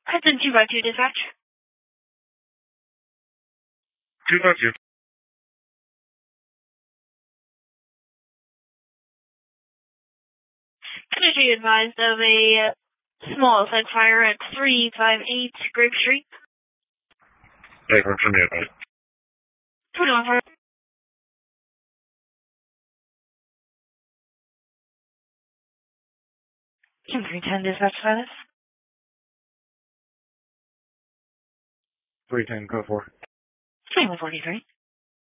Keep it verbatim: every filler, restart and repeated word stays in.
Hudson two five two dispatch. two five two. Energy advised of a uh, small side fire at three five eight Grape Street. Hey, from me advised. twenty-one fire. three ten dispatch status. three ten, go for. twenty-one forty-three.